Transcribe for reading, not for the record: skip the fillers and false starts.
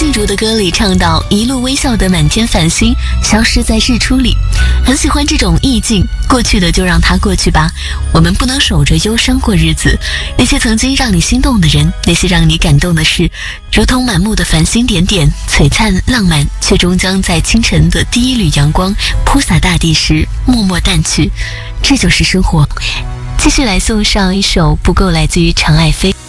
静茹的歌里唱到一路微笑的满天繁星消失在日出里，很喜欢这种意境，过去的就让它过去吧，我们不能守着忧伤过日子，那些曾经让你心动的人，那些让你感动的事，如同满目的繁星点点，璀璨浪漫，却终将在清晨的第一缕阳光铺洒大地时默默淡去，这就是生活。继续来送上一首不够，来自于常爱飞。